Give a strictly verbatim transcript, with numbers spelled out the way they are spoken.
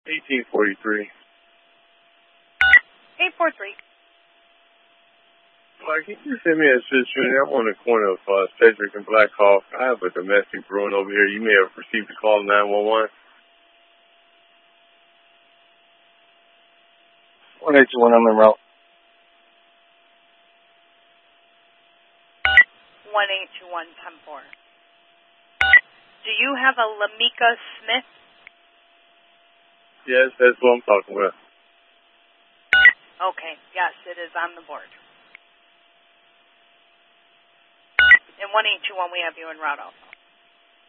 eighteen forty-three. eight four three. Mike, can you send me a situation? I'm on the corner of uh, Cedric and Black Hawk. I have a domestic brewing over here. You may have received a call nine one one. one eight two one, I'm en route. one eight two one, ten four. Do you have a Lamika Smith? Yes, that's what I'm talking about. Okay, yes, it is on the board. In one eight two one, we have you en route also.